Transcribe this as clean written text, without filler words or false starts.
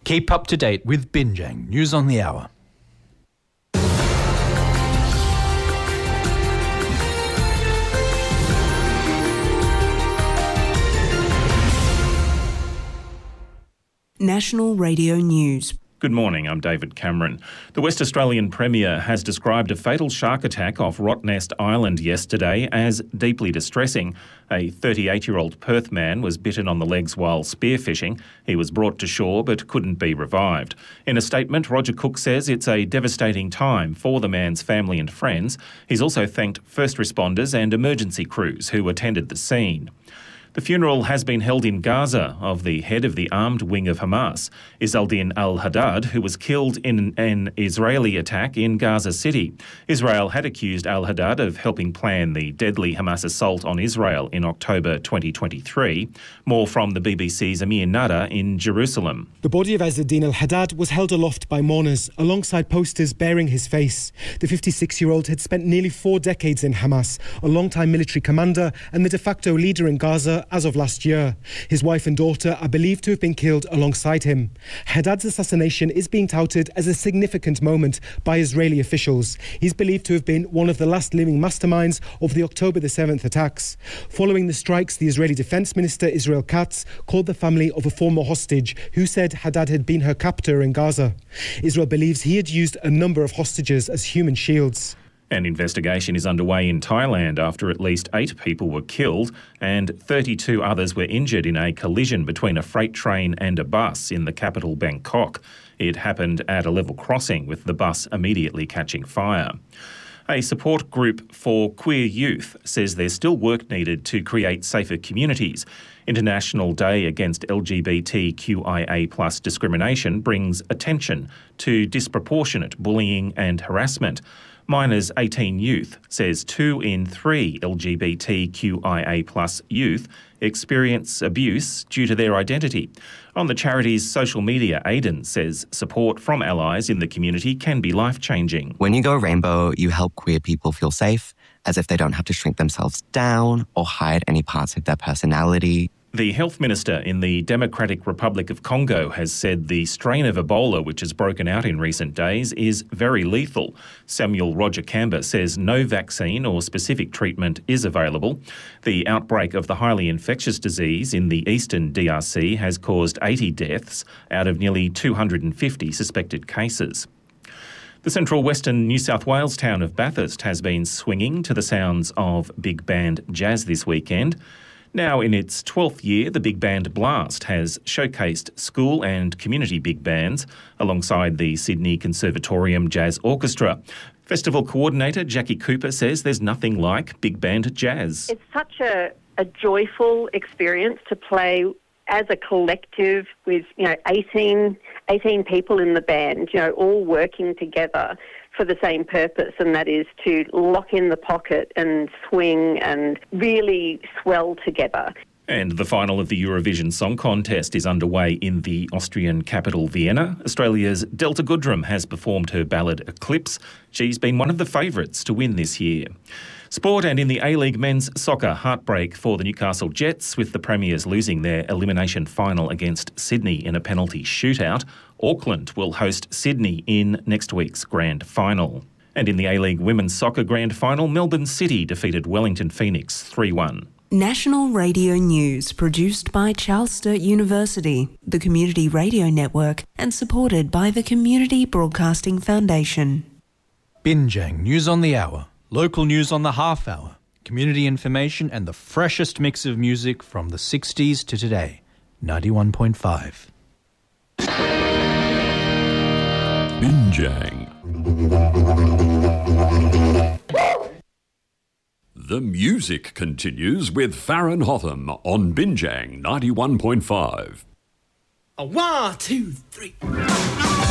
Keep up to date with Binjang News on the Hour. National Radio News. Good morning, I'm David Cameron. The West Australian Premier has described a fatal shark attack off Rottnest Island yesterday as deeply distressing. A 38-year-old Perth man was bitten on the legs while spearfishing. He was brought to shore but couldn't be revived. In a statement, Roger Cook says it's a devastating time for the man's family and friends. He's also thanked first responders and emergency crews who attended the scene. The funeral has been held in Gaza of the head of the armed wing of Hamas, Izzeldin al-Haddad, who was killed in an Israeli attack in Gaza City. Israel had accused al-Haddad of helping plan the deadly Hamas assault on Israel in October 2023. More from the BBC's Amir Nada in Jerusalem. The body of Izzeldin al-Haddad was held aloft by mourners alongside posters bearing his face. The 56-year-old had spent nearly 4 decades in Hamas, a long-time military commander and the de facto leader in Gaza as of last year. His wife and daughter are believed to have been killed alongside him. Haddad's assassination is being touted as a significant moment by Israeli officials. He's believed to have been one of the last living masterminds of the October the 7th attacks. Following the strikes, the Israeli Defense Minister Israel Katz called the family of a former hostage who said Haddad had been her captor in Gaza. Israel believes he had used a number of hostages as human shields. An investigation is underway in Thailand after at least 8 people were killed and 32 others were injured in a collision between a freight train and a bus in the capital Bangkok. It happened at a level crossing, with the bus immediately catching fire. A support group for queer youth says there's still work needed to create safer communities. International Day Against LGBTQIA+ discrimination brings attention to disproportionate bullying and harassment. Minors 18 Youth says 2 in 3 LGBTQIA+ youth experience abuse due to their identity. On the charity's social media, Aiden says support from allies in the community can be life-changing. When you go rainbow, you help queer people feel safe, as if they don't have to shrink themselves down or hide any parts of their personality. The health minister in the Democratic Republic of Congo has said the strain of Ebola which has broken out in recent days is very lethal. Samuel Roger Kamba says no vaccine or specific treatment is available. The outbreak of the highly infectious disease in the eastern DRC has caused 80 deaths out of nearly 250 suspected cases. The central western New South Wales town of Bathurst has been swinging to the sounds of big band jazz this weekend. Now in its 12th year, the Big Band Blast has showcased school and community big bands alongside the Sydney Conservatorium Jazz Orchestra. Festival coordinator Jackie Cooper says there's nothing like big band jazz. It's such a joyful experience to play as a collective with, 18 people in the band, all working together for the same purpose, and that is to lock in the pocket and swing and really swell together. And the final of the Eurovision Song Contest is underway in the Austrian capital Vienna. Australia's Delta Goodrem has performed her ballad Eclipse. She's been one of the favourites to win this year. Sport, and in the A-League men's soccer, heartbreak for the Newcastle Jets, with the Premiers losing their elimination final against Sydney in a penalty shootout. Auckland will host Sydney in next week's grand final. And in the A-League women's soccer grand final, Melbourne City defeated Wellington Phoenix 3-1. National Radio News, produced by Charles Sturt University, the Community Radio Network, and supported by the Community Broadcasting Foundation. Binjang News on the Hour. Local news on the half hour, community information and the freshest mix of music from the 60s to today. 91.5. Binjang. The music continues with Farron Hotham on Binjang 91.5. 1, 2, 3.